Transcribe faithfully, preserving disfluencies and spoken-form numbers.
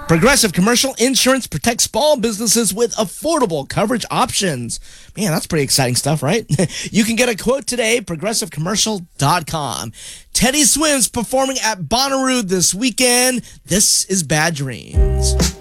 Progressive Commercial Insurance protects small businesses with affordable coverage options. Man, that's pretty exciting stuff, right? You can get a quote today, progressive commercial dot com. Teddy Swims performing at Bonnaroo this weekend. This is Bad Dreams.